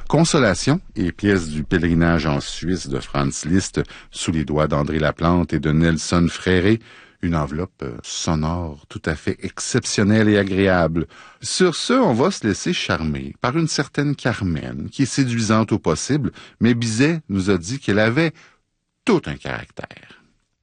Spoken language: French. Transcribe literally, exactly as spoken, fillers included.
Consolation et pièce du pèlerinage en Suisse de Franz Liszt sous les doigts d'André Laplante et de Nelson Fréré. Une enveloppe sonore tout à fait exceptionnelle et agréable. Sur ce, on va se laisser charmer par une certaine Carmen, qui est séduisante au possible, mais Bizet nous a dit qu'elle avait tout un caractère.